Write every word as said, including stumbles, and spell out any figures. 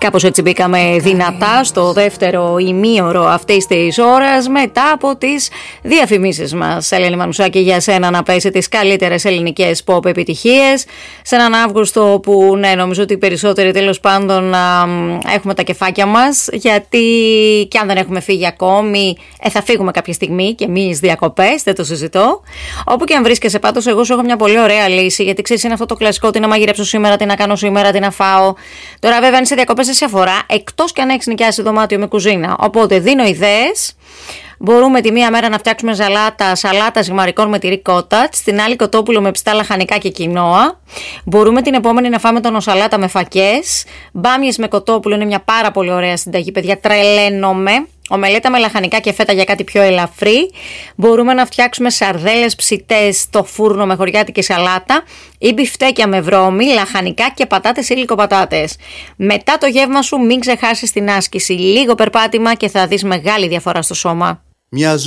Κάπως έτσι μπήκαμε δυνατά στο δεύτερο ημίωρο αυτής της ώρας, μετά από τις διαφημίσεις μας. Ελένη Μανουσάκη, για σένα να πέσει τις καλύτερες ελληνικές pop επιτυχίες σε έναν Αύγουστο που, ναι, νομίζω ότι οι περισσότεροι τέλος πάντων α, έχουμε τα κεφάκια μας, γιατί και αν δεν έχουμε φύγει ακόμη, ε, θα φύγουμε κάποια στιγμή και εμείς διακοπές, δεν το συζητώ. Όπου και αν βρίσκεσαι, πάντως, εγώ σου έχω μια πολύ ωραία λύση, γιατί ξέρεις, είναι αυτό το κλασικό: τι να μαγειρέψω σήμερα, τι να κάνω σήμερα, τι να φάω. Τώρα, βέβαια, αν είσαι διακοπές, δεν σε αφορά, εκτός και αν έχεις νοικιάσει δωμάτιο με κουζίνα. Οπότε δίνω ιδέες. Μπορούμε τη μία μέρα να φτιάξουμε ζαλάτα, σαλάτα ζυμαρικών με τυρί κότατ, την άλλη κοτόπουλο με πιστά λαχανικά και κοινόα. Μπορούμε την επόμενη να φάμε τονοσαλάτα με φακές. Μπάμιες με κοτόπουλο είναι μια πάρα πολύ ωραία συνταγή, παιδιά, τρελαίνομαι. Ομελέτα με λαχανικά και φέτα για κάτι πιο ελαφρύ. Μπορούμε να φτιάξουμε σαρδέλες ψητές στο φούρνο με χωριάτικη σαλάτα ή μπιφτέκια με βρώμη, λαχανικά και πατάτες ή λικοπατάτες. Μετά το γεύμα σου μην ξεχάσεις την άσκηση. Λίγο περπάτημα και θα δεις μεγάλη διαφορά στο σώμα. Μια